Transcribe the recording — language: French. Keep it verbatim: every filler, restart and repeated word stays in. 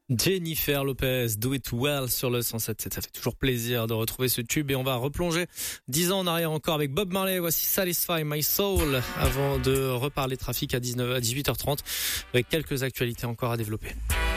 Jennifer Lopez, Do It Well sur le cent sept sept. Ça fait toujours plaisir de retrouver ce tube et on va replonger dix ans en arrière encore avec Bob Marley. Voici Satisfy My Soul avant de reparler trafic à dix-neuf, à dix-huit heures trente avec quelques actualités encore à développer.